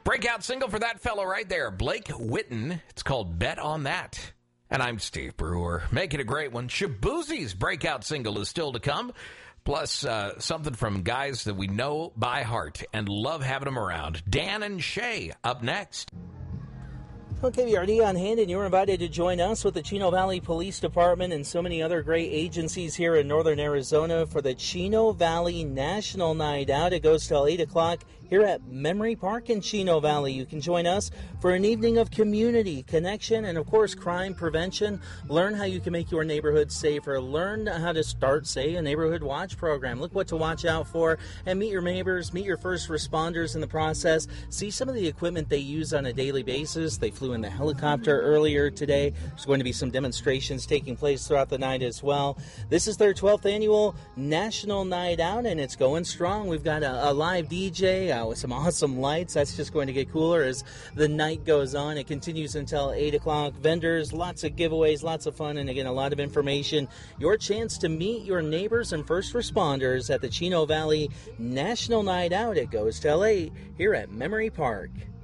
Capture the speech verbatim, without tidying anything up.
Breakout single for that fellow right there, Blake Witten. It's called Bet on That. And I'm Steve Brewer. Make it a great one. Shaboozie's breakout single is still to come. Plus, uh, something from guys that we know by heart and love having them around. Dan and Shay up next. Well, K V R D on hand, and you're invited to join us with the Chino Valley Police Department and so many other great agencies here in northern Arizona for the Chino Valley National Night Out. It goes till eight o'clock here at Memory Park in Chino Valley. You can join us for an evening of community, connection, and, of course, crime prevention. Learn how you can make your neighborhood safer. Learn how to start, say, a neighborhood watch program. Look what to watch out for, and meet your neighbors, meet your first responders in the process. See some of the equipment they use on a daily basis. They flew in the helicopter earlier today. There's going to be some demonstrations taking place throughout the night as well. This is their twelfth annual National Night Out, and it's going strong. We've got a, a live D J uh, with some awesome lights. That's just going to get cooler as the night goes on. It continues until eight o'clock. Vendors, lots of giveaways, lots of fun, and again, a lot of information. Your chance to meet your neighbors and first responders at the Chino Valley National Night Out. It goes till eight here at Memory Park.